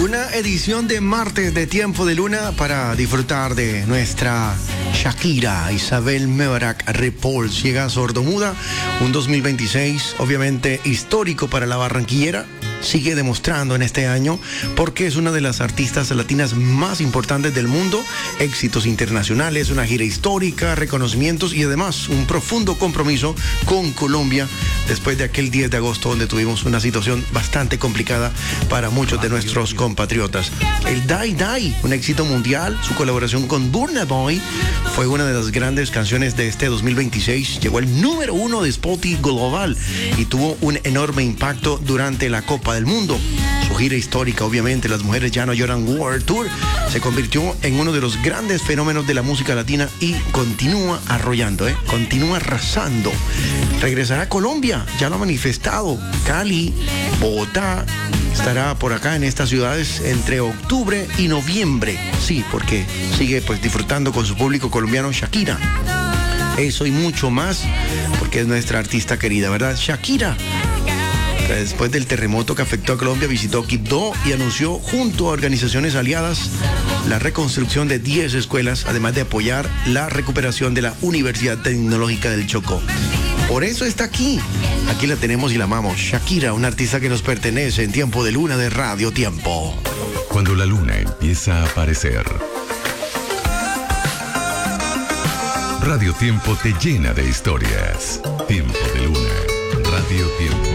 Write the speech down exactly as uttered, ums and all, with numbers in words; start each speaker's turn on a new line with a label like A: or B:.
A: Una edición de martes de Tiempo de Luna para disfrutar de nuestra Shakira Isabel Mebarak Ripoll. Llega a Sordomuda, un dos mil veintiséis obviamente histórico para la barranquillera. Sigue demostrando en este año porque es una de las artistas latinas más importantes del mundo, éxitos internacionales, una gira histórica, reconocimientos y además un profundo compromiso con Colombia después de aquel diez de agosto donde tuvimos una situación bastante complicada para muchos de nuestros compatriotas. El Die Die, un éxito mundial, su colaboración con Burna Boy fue una de las grandes canciones de este dos mil veintiséis, llegó al número uno de Spotify Global y tuvo un enorme impacto durante la Copa del Mundo. Su gira histórica, obviamente, Las Mujeres Ya No Lloran World Tour, se convirtió en uno de los grandes fenómenos de la música latina y continúa arrollando, ¿eh? continúa arrasando. Regresará a Colombia, ya lo ha manifestado. Cali, Bogotá, estará por acá en estas ciudades entre octubre y noviembre. Sí, porque sigue pues disfrutando con su público colombiano Shakira. Eso y mucho más, porque es nuestra artista querida, ¿verdad? Shakira, después del terremoto que afectó a Colombia, visitó Quibdó y anunció junto a organizaciones aliadas la reconstrucción de diez escuelas, además de apoyar la recuperación de la Universidad Tecnológica del Chocó. Por eso está aquí. Aquí la tenemos y la amamos. Shakira, una artista que nos pertenece en Tiempo de Luna de Radio Tiempo.
B: Cuando la luna empieza a aparecer, Radio Tiempo te llena de historias. Tiempo de Luna, Radio Tiempo.